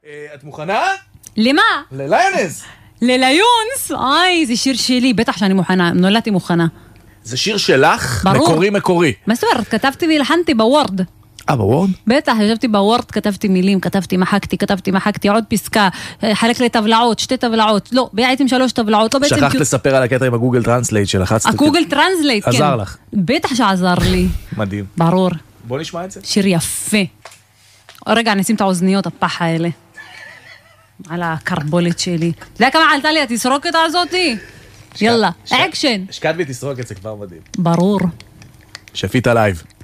את מוכנה? למה? לליונס. לליונס? זה שיר שלי, בטח שאני מוכנה, נולדתי מוכנה. זה שיר שלך? ברור. מקורי. מה זאת אומרת? כתבתי והלחנתי בוורד. בוורד? בטח, ישבתי בוורד, כתבתי מילים, כתבתי, מחקתי, עוד פסקה, חלק לטבלאות, 2 טבלאות, לא, בעצם 3 טבלאות, לא בעצם... שכחת לספר על הקטע עם הגוגל טרנסלייט שלחצת. הגוגל טרנסלייט, כן. עזר לך. בטח שעזר לי. מדהים. ברור. בוא נשמע את זה. שיר יפה. רגע, נשים את האוזניות, הפח האלה. על הקרבולת שלי. אתה יודע כמה עלתה לי התסרוקת הזאתי? יאללה, אקשן. השקעת בי תסרוקת, זה כבר מדהים. ברור. שפית לייב.